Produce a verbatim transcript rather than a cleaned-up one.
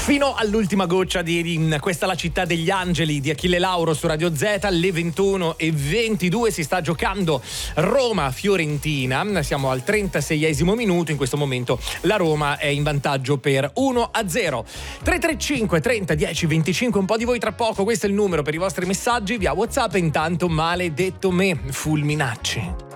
Fino all'ultima goccia di, di questa La città degli angeli di Achille Lauro su Radio Z, alle ventuno e ventidue si sta giocando Roma-Fiorentina. Siamo al trentaseiesimo minuto, in questo momento la Roma è in vantaggio per uno a zero. tre tre cinque trenta dieci venticinque, un po' di voi tra poco, questo è il numero per i vostri messaggi via WhatsApp. Intanto maledetto me, Fulminacci.